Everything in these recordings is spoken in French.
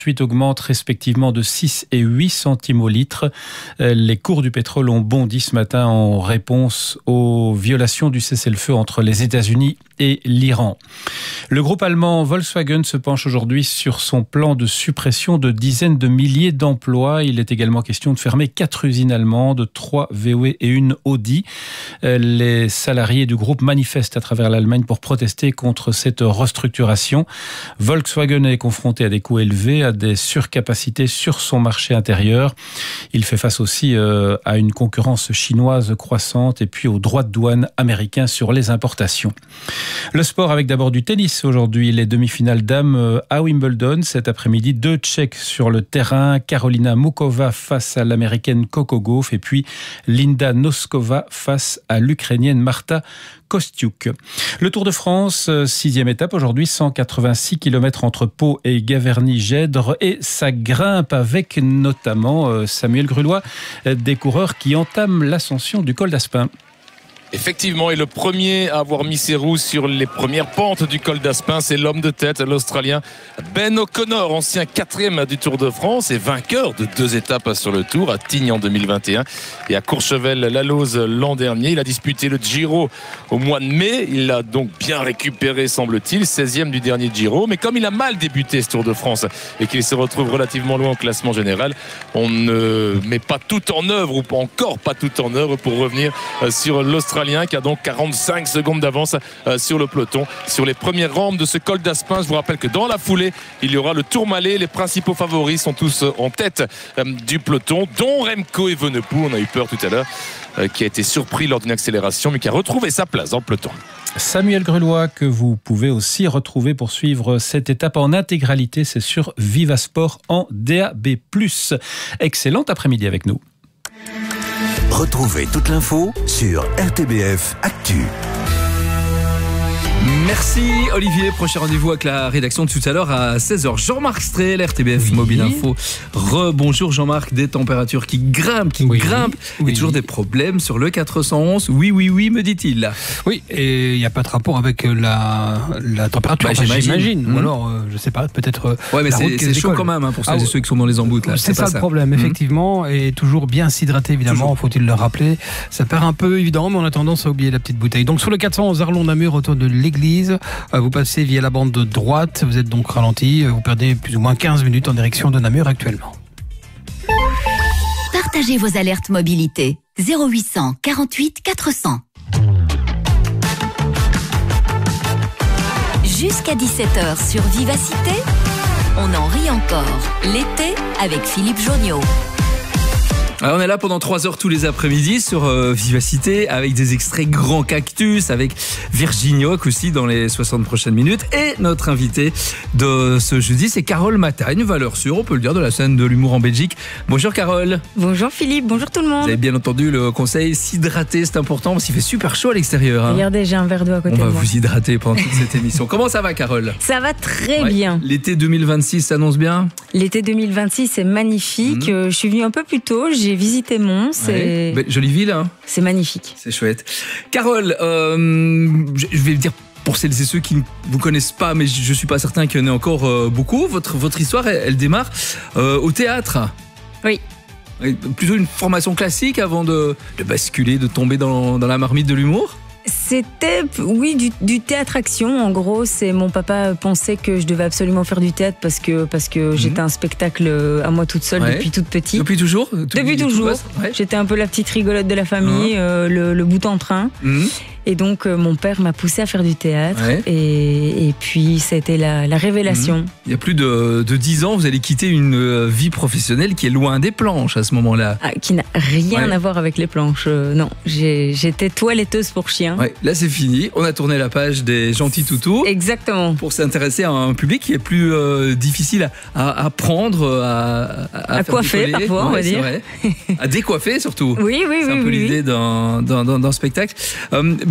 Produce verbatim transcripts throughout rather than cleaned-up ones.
augmentent respectivement de six et huit centimes au litre. Les cours du pétrole ont bondi ce matin en réponse aux violations du cessez-le-feu entre les États-Unis et l'Iran. Le groupe allemand Volkswagen se penche aujourd'hui sur son plan de suppression de dizaines de milliers d'emplois. Il est également question de fermer quatre usines allemandes, trois V W et une Audi. Les salariés du groupe manifestent à travers l'Allemagne pour protester contre cette restructuration. Volkswagen est confronté à des coûts élevés, à des surcapacités sur son marché intérieur. Il fait face aussi euh, à une concurrence chinoise croissante et puis aux droits de douane américains sur les importations. Le sport avec d'abord du tennis aujourd'hui, les demi-finales dames à Wimbledon cet après-midi, deux Tchèques sur le terrain, Karolina Mukova face à l'américaine Coco Gauff et puis Linda Noskova face à l'ukrainienne Marta Kostyuk. Le Tour de France, sixième étape aujourd'hui, cent quatre-vingt-six kilomètres entre Pau et Gaverny-Gèdre et ça grimpe avec notamment Samuel Grulois, des coureurs qui entament l'ascension du col d'Aspin. Effectivement, et le premier à avoir mis ses roues sur les premières pentes du col d'Aspin, c'est l'homme de tête, l'Australien Ben O'Connor, ancien quatrième du Tour de France et vainqueur de deux étapes sur le Tour, à Tignes en deux mille vingt et un et à Courchevel-la-Lose l'an dernier. Il a disputé le Giro au mois de mai, il l'a donc bien récupéré semble-t-il, seizième du dernier Giro, mais comme il a mal débuté ce Tour de France et qu'il se retrouve relativement loin au classement général, on ne met pas tout en œuvre, ou encore pas tout en œuvre pour revenir sur l'Australien qui a donc quarante-cinq secondes d'avance sur le peloton sur les premières rampes de ce col d'Aspin. Je vous rappelle que dans la foulée il y aura le Tourmalet. Les principaux favoris sont tous en tête du peloton, dont Remco Evenepoel, on a eu peur tout à l'heure, qui a été surpris lors d'une accélération mais qui a retrouvé sa place dans le peloton. Samuel Grulois, que vous pouvez aussi retrouver pour suivre cette étape en intégralité, c'est sur Vivasport en D A B plus. Excellent après-midi avec nous. Retrouvez toute l'info sur R T B F Actu. Merci Olivier, prochain rendez-vous avec la rédaction de tout à l'heure à seize heures. Jean-Marc Strel, R T B F oui. Mobile Info. Rebonjour Jean-Marc, des températures qui grimpent, qui oui. grimpent oui. et toujours des problèmes sur le quatre cent onze. Oui, oui, oui, me dit-il. Oui, et il n'y a pas de rapport avec la, la température, bah, enfin, j'imagine. j'imagine. Mmh. Ou alors, euh, je sais pas, peut-être ouais, mais c'est, c'est chaud quand même hein, pour celles ah, et ceux qui sont dans les embouts. Là. C'est, c'est ça le ça. problème, mmh. effectivement, et toujours bien s'hydrater, évidemment, toujours. Faut-il le rappeler. Ça paraît un peu évident, mais on a tendance à oublier la petite bouteille. Donc sur le quatre cent onze Arlon-Namur, autour de l'église, vous passez via la bande de droite, vous êtes donc ralenti, vous perdez plus ou moins quinze minutes en direction de Namur actuellement. Partagez vos alertes mobilité. zéro huit cent quarante-huit quatre cents. Jusqu'à dix-sept heures sur Vivacité, on en rit encore. L'été avec Philippe Jonniot. Alors on est là pendant trois heures tous les après-midi sur euh, Vivacité avec des extraits Grand Cactus, avec Virginie Hoc aussi dans les soixante prochaines minutes. Et notre invitée de ce jeudi, c'est Carole Matagne, valeur sûre, on peut le dire, de la scène de l'humour en Belgique. Bonjour Carole. Bonjour Philippe, bonjour tout le monde. Vous avez bien entendu le conseil, s'hydrater, c'est important parce qu'il fait super chaud à l'extérieur. Hein. Regardez, j'ai un verre d'eau à côté on de moi. On va vous hydrater pendant toute cette émission. Comment ça va Carole ? Ça va très ouais. bien. L'été deux mille vingt-six s'annonce bien ? L'été deux mille vingt-six, c'est magnifique. Mmh. Je suis venue un peu plus tôt, j'ai visité Mons. Ouais. Et... jolie ville, hein. C'est magnifique. C'est chouette. Carole, euh, je vais dire pour celles et ceux qui ne vous connaissent pas, mais je ne suis pas certain qu'il y en ait encore euh, beaucoup, votre, votre histoire, elle, elle démarre euh, au théâtre. Oui. Plutôt une formation classique avant de, de basculer, de tomber dans, dans la marmite de l'humour ? C'était, oui, du, du théâtre-action. En gros, c'est mon papa pensait que je devais absolument faire du théâtre parce que, parce que mmh. j'étais un spectacle à moi toute seule ouais. depuis toute petite. Depuis toujours tout, Depuis toujours. Ouais. J'étais un peu la petite rigolote de la famille, mmh. euh, le, le bout en train. Mmh. Et donc, euh, mon père m'a poussée à faire du théâtre. Ouais. Et, et puis, ça a été la, la révélation. Mmh. Il y a plus de, de dix ans, vous allez quitter une vie professionnelle qui est loin des planches à ce moment-là. Ah, qui n'a rien ouais. à voir avec les planches. Euh, non, j'ai, j'étais toiletteuse pour chiens. Ouais. Là, c'est fini. On a tourné la page des gentils toutous. Exactement. Pour s'intéresser à un public qui est plus euh, difficile à, à prendre, à, à, à coiffer picoler. parfois, ouais, on va dire. Vrai. À décoiffer surtout. Oui, oui, c'est oui. un peu oui, l'idée oui. d'un, d'un, d'un, d'un spectacle. Euh,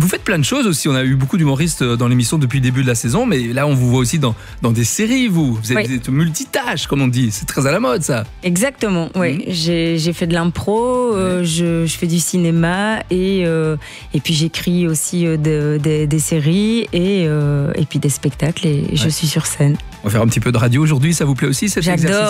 vous faites plein de choses aussi. On a eu beaucoup d'humoristes dans l'émission depuis le début de la saison, mais là, on vous voit aussi dans, dans des séries, vous. Vous êtes, oui. vous êtes multitâche, comme on dit. C'est très à la mode, ça. Exactement, oui. Mmh. J'ai, j'ai fait de l'impro, euh, je, je fais du cinéma et, euh, et puis j'écris aussi euh, de, de, des séries et, euh, et puis des spectacles et je ouais. suis sur scène. On va faire un petit peu de radio aujourd'hui, ça vous plaît aussi cet J'adore. exercice?